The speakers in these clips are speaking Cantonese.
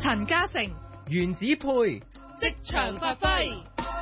陳嘉誠、 原子配職場發揮。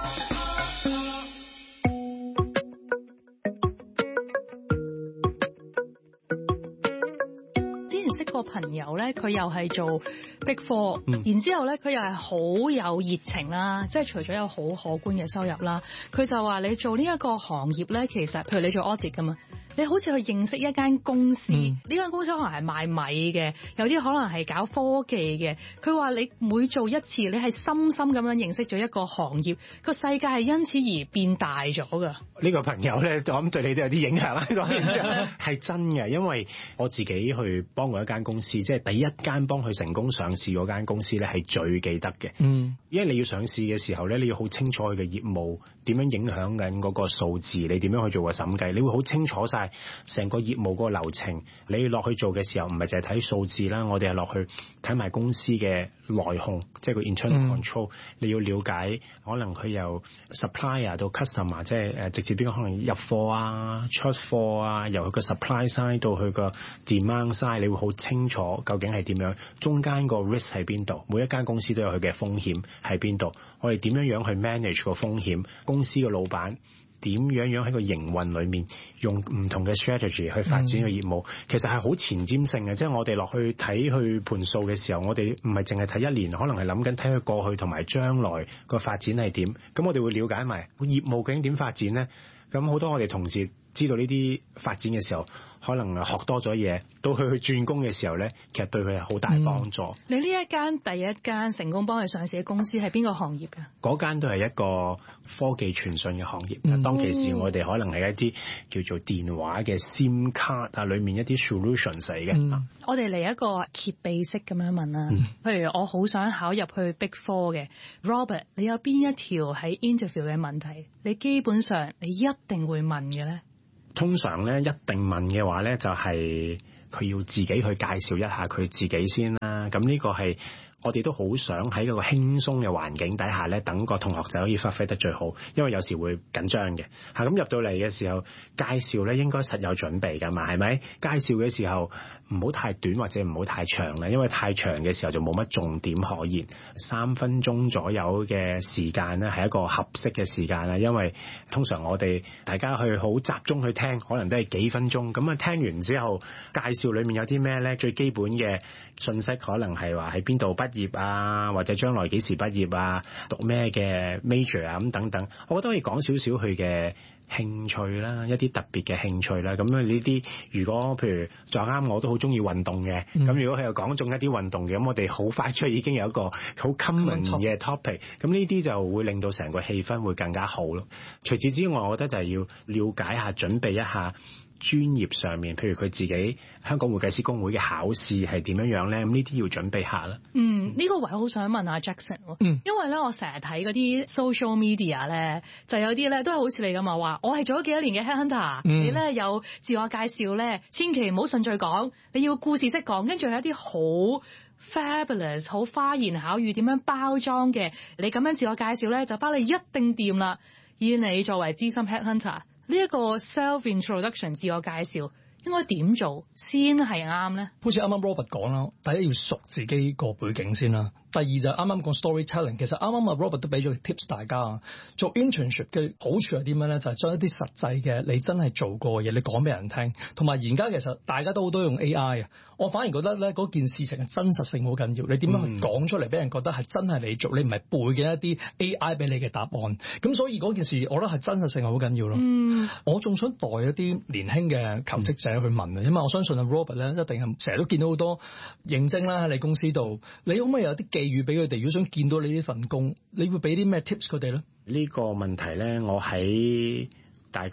識個朋友咧，佢又係做 Big Four，然之後咧佢又係好有熱情啦，即係除咗有好可觀嘅收入啦，佢就話你做呢一個行業咧，其實譬如你做 audit 噶嘛，你好似去認識一間公司，呢間公司可能係賣米嘅，有啲可能係搞科技嘅。佢話你每做一次，你係深深咁樣認識咗一個行業，個世界係因此而變大咗㗎。 呢個朋友咧，我諗對你都有啲影響啦。講完之後係真嘅，因為我自己去幫過一間公司，即係第一間幫佢成功上市嗰間公司咧，係最記得嘅。因為你要上市嘅時候咧，你要好清楚佢嘅業務點樣影響緊嗰個數字，你點樣去做個審計，你會好清楚晒成個業務嗰個流程。你落去做嘅時候，唔係淨係睇數字啦，我哋係落去睇埋公司嘅內控，即係個 internal control。你要了解可能佢由 supplier 到 customer， 即係直接邊個可能入貨啊、出貨啊，由佢個 supply side 到佢個 demand side， 你會好清楚究竟係點樣，中間個 risk 喺邊度，每一間公司都有佢嘅風險喺邊度，我哋點樣去 manage 個風險，公司嘅老闆點樣喺個營運裏面用唔同嘅 strategy 去發展個業務，其實係好前瞻性嘅。即係我哋落去睇去盤數嘅時候，我哋唔係淨係睇一年，可能係諗緊睇佢過去同埋將來個發展係點。咁我哋會了解埋業務究竟點發展呢？咁好多我哋同事知道呢啲發展嘅時候，可能學多咗嘢，到佢去轉工嘅時候咧，其實對佢係好大幫助。 你呢一間第一間成功幫佢上市嘅公司係邊個行業㗎？ 嗰間都係一個科技傳訊嘅行業。當其時我哋可能係一啲叫做電話嘅 SIM 卡啊，裏面一啲 solutions 嚟嘅。 我哋嚟一個揭秘式咁樣問啦。譬如我好想考入去 Big Four 嘅 Robert， 你有邊一條喺 interview 嘅問題，你基本上你一定會問嘅咧？ 通常咧一定問嘅話咧，就係佢要自己去介紹一下佢自己先啦。咁呢個係我哋都好想喺一個輕鬆嘅環境底下咧，等個同學仔可以發揮得最好，因為有時會緊張嘅。咁入到嚟嘅時候，介紹咧應該實有準備㗎嘛，係咪？介紹嘅時候唔好太短或者唔好太長啦，因為太長嘅時候就冇乜重點可言。3分鐘左右嘅時間咧係一個合適嘅時間啦，因為通常我哋大家去好集中去聽，可能都係幾分鐘。咁啊聽完之後，介紹裡面有啲咩咧？最基本嘅信息可能係話喺邊度畢業啊，或者將來幾時畢業啊，讀咩嘅 major 啊咁等等。我覺得可以講少少佢嘅興趣啦，一啲特別嘅興趣啦。咁呢啲如果譬如撞啱我都好中意運動嘅，咁如果佢又講中一啲運動嘅，咁我哋好快出已經有一個好 common 嘅 topic， 咁呢啲就會令到成個氣氛會更加好咯。除此之外，我覺得就係要了解下、準備一下專業上面，譬如佢自己香港會計師公會嘅考試係點樣咧？咁呢啲要準備下啦。 呢個位好想問下 Jackson 因為咧我成日睇嗰啲 social media 咧，就有啲咧都係好似你咁話，我係做咗幾多年嘅 headhunter，你咧有自我介紹咧，千祈唔好順序講，你要故事式講，跟住有一啲好 fabulous 好花言巧語點樣包裝嘅，你咁樣自我介紹咧就包你一定掂啦。以你作為資深 headhunter，呢一個 self introduction 自我介紹應該點做先係啱咧？ 好似啱啱 Robert 講啦，第一要熟自己個背景先啦。第二就啱啱講 storytelling， 其實啱啱啊 Robert 都俾咗 tips 大家做 internship 嘅好處係啲咩咧？就係將一啲實際嘅你真係做過嘅嘢，你講俾人聽。同埋而家其實大家都好多用 AI 啊，我反而覺得咧嗰件事情嘅真實性好緊要。你點樣去講出嚟俾人覺得係真係你做，你唔係背嘅一啲 AI 俾你嘅答案。咁所以嗰件事，我覺得係真實性係好緊要咯。我仲想代一啲年輕嘅求職者去問啊，因為我相信啊 Robert 咧一定係成日都見到好多應徵啦喺你公司度，你可唔可以有啲寄語俾佢哋？如果想見到你呢份工，你會俾啲咩 tips 佢哋咧？ 呢個問題咧，我喺大概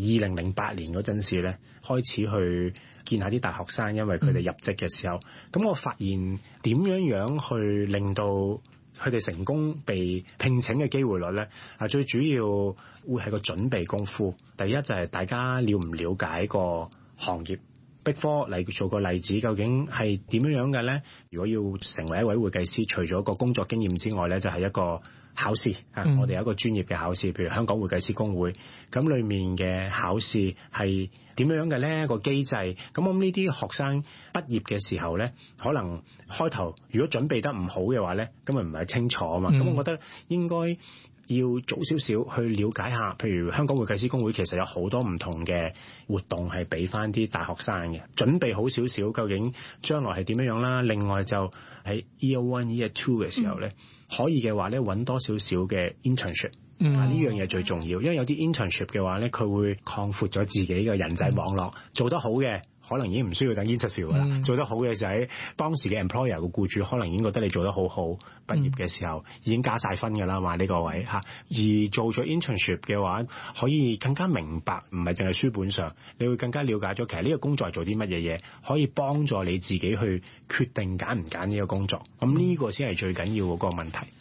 2008年嗰陣時咧，開始去見下啲大學生，因為佢哋入職嘅時候，咁我發現點樣去令到佢哋成功被聘請嘅機會率咧，最主要會係個準備功夫。第一就係大家了唔了解個行業， Big Four 嚟做個例子，究竟係點樣嘅咧？如果要成為一位會計師，除咗個工作經驗之外咧，就係一個考試啊！我哋有一個專業嘅考試，譬如香港會計師公會，咁裡面嘅考試係點樣嘅咧？個機制，咁我諗呢啲學生畢業嘅時候咧，可能開頭如果準備得唔好嘅話咧，咁咪唔係清楚啊嘛。咁我覺得應該要早少少去了解下，譬如香港會計師公會其實有好多唔同嘅活動係俾翻啲大學生嘅，準備好少少，究竟將來係點樣啦？另外就喺 Year 1、Year 2嘅時候咧，可以嘅話咧，揾多少少嘅 internship，呢樣嘢最重要，因為有啲 internship 嘅話咧，佢會擴闊咗自己嘅人際網絡，做得好嘅。可能已經唔需要等 interview 㗎啦，做得好嘅時候喺當時嘅 employer 個僱主可能已經覺得你做得好好，畢業嘅時候已經加晒分㗎啦嘛，呢個位嚇。而做咗 internship 嘅話，可以更加明白，唔係淨係書本上，你會更加了解咗其實呢個工作係做啲乜嘢嘢，可以幫助你自己去決定揀唔揀呢個工作。咁呢個先係最緊要嗰個問題。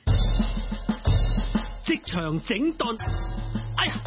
職場整頓，哎呀！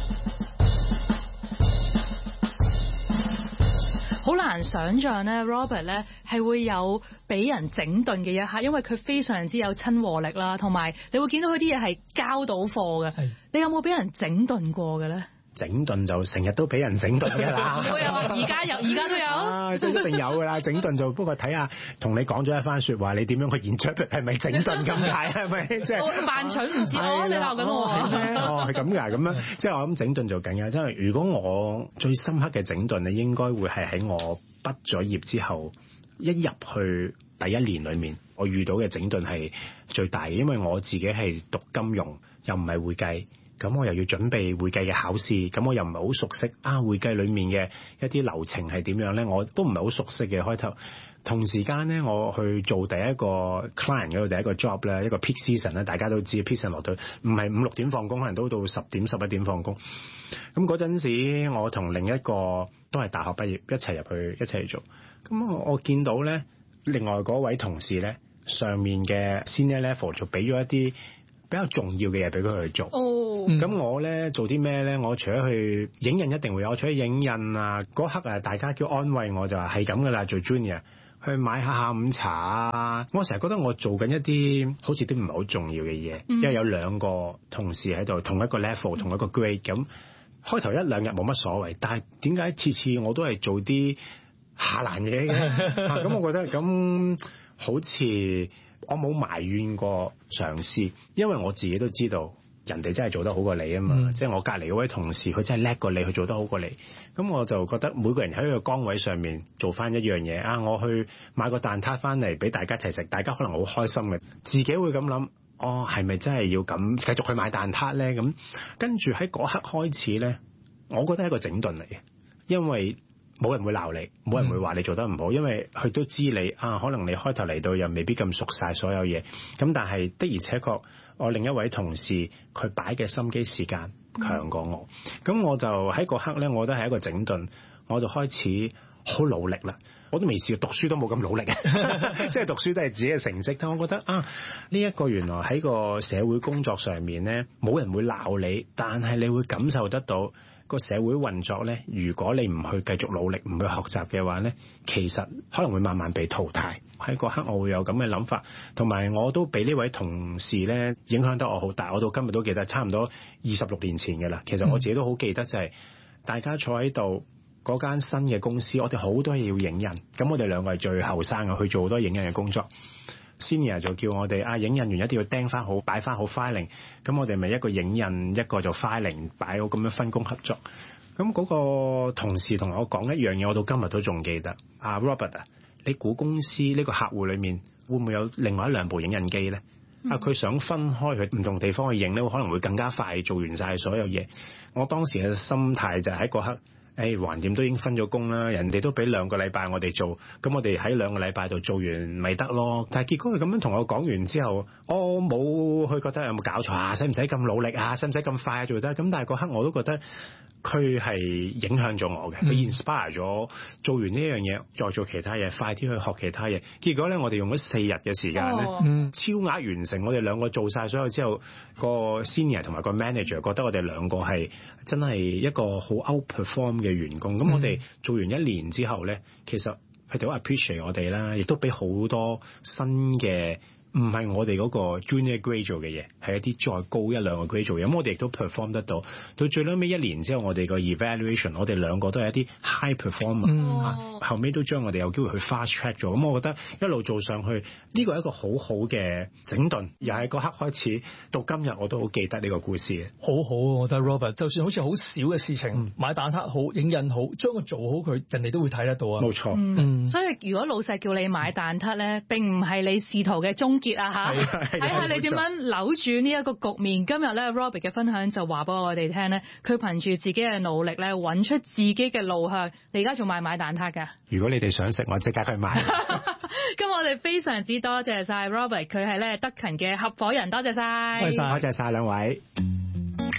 好難想像咧 ，Robert 咧係會有俾人整頓嘅一刻，因為佢非常之有親和力啦，同埋你會見到佢啲嘢係交到貨嘅。你有冇俾人整頓過嘅咧？ 整頓就成日都俾人整頓㗎啦。 會有啊，而家都有。 啊，即係一定有㗎啦，整頓就不過睇下同你講咗一番説話，你點樣去演出，係咪整頓咁解？係咪即係扮蠢唔知哦？你鬧緊我哦，係咁㗎，咁樣即係我諗整頓就緊要。即係如果我最深刻嘅整頓咧，應該會係喺我畢咗業之後一入去第一年裡面，我遇到嘅整頓係最大嘅，因為我自己係讀金融，又唔係會計。咁我又要準備會計嘅考試，咁我又唔係好熟悉會計裡面嘅一啲流程係點樣咧？我都唔係好熟悉嘅開頭。同時間咧，我去做第一個 client 嗰度第一個 job 咧，一個 peak season 咧，大家都知 peak season 落到唔係5、6點放工，可能都到10點、11點放工。咁嗰陣時，我同另一個都係大學畢業一齊入去一齊做。咁我見到咧，另外嗰位同事咧，上面嘅 senior level 就俾咗一啲比較重要嘅嘢俾佢去做。咁我咧做啲咩咧？我除咗去影印一定會有，我除咗影印啊嗰刻啊，大家叫安慰我就話係咁噶啦，做 junior 去買下午茶啊。我成日覺得我做緊一啲好似啲唔係好重要嘅嘢，因為有2個同事喺度，同一個 level，同一個 grade。咁開頭1、2日冇乜所謂，但係點解次次我都係做啲下欄嘢嘅？咁我覺得咁好似我冇埋怨過上司，因為我自己都知道。人哋真係做得好過你啊嘛，即係我隔離嗰位同事，佢真係叻過你，佢做得好過你。咁我就覺得每個人喺一個崗位上面做翻一樣嘢啊！我去買個蛋撻翻嚟俾大家一齊食，大家可能好開心嘅，自己會咁諗，係咪真係要咁繼續去買蛋撻咧？咁跟住喺嗰刻開始咧，我覺得係一個整頓嚟嘅，因為冇人會鬧你，冇人會話你做得唔好，因為佢都知你可能你開頭嚟到又未必咁熟晒所有嘢，咁但係的而且確。我另一位同事佢擺嘅心機時間強過我，咁我就喺嗰刻咧，我覺得係一個整頓，我就開始好努力啦。我都未試過讀書都冇咁努力，即係讀書都係自己嘅成績。但我覺得呢一個原來喺個社會工作上面咧，冇人會鬧你，但係你會感受得到個社會運作咧。如果你唔去繼續努力，唔去學習嘅話咧，其實可能會慢慢被淘汰。喺嗰刻我會有咁嘅諗法，同埋我都俾呢位同事咧影響得我好大。我到今日都記得，差唔多26年前嘅啦。其實我自己都好記得，就係大家坐喺度嗰間新嘅公司，我哋好多嘢要影印。咁我哋2個係最後生嘅，去做好多影印嘅工作。Senior 就叫我哋影印完一定要釘翻好，擺翻好 filing。咁我哋咪一個影印，一個就 filing， 擺好咁樣分工合作。咁嗰個同事同我講一樣嘢，我到今日都仲記得。Robert 你估公司呢個客戶裏面會唔會有另外1、2部影印機咧？佢想分開去唔同地方去影咧，可能會更加快做完晒所有嘢。我當時嘅心態就喺嗰刻，橫掂都已經分咗工啦，人哋都俾2個禮拜我哋做，咁我哋喺2個禮拜度做完咪得咯。但係結果佢咁樣同我講完之後，我冇去覺得有冇搞錯使唔使咁努力使唔使咁快做得？咁但係嗰刻我都覺得佢係影響咗我嘅，佢 inspire 咗做完呢樣嘢，再做其他嘢，快啲去學其他嘢。結果咧，我哋用咗4日嘅時間咧，超額完成。我哋兩個做晒所有之後，個 senior 同埋個 manager 覺得我哋兩個係真係一個好 outperform 嘅員工。咁我哋做完1年之後咧，其實佢哋好 appreciate 我哋啦，亦都俾好多新嘅。唔係我哋嗰個 junior grade 做嘅嘢，係一啲再高1-2個 grade 做嘢。咁我哋亦都 perform 得到。到最尾1年之後，我哋個 evaluation， 我哋兩個都係一啲 high performer。後尾都將我哋有機會去 fast track 咗。咁我覺得一路做上去，呢個係一個好好嘅整頓。又係嗰刻開始到今日，我都好記得呢個故事。 好好，我覺得 Robert， 就算好似好少嘅事情，買蛋撻好，影印好，將佢做好佢，人哋都會睇得到啊。 冇錯。 所以如果老細叫你買蛋撻咧，並唔係你仕途嘅終結啊嚇！睇下你點樣扭轉呢一個局面。今日咧 Robert 嘅分享就話俾我哋聽咧，佢憑住自己嘅努力咧，揾出自己嘅路向。你而家仲買蛋撻㗎？ 如果你哋想食，我即刻去買。 咁我哋非常之多謝晒 Robert，佢係咧德勤嘅合夥人，多謝晒。 多謝晒兩位。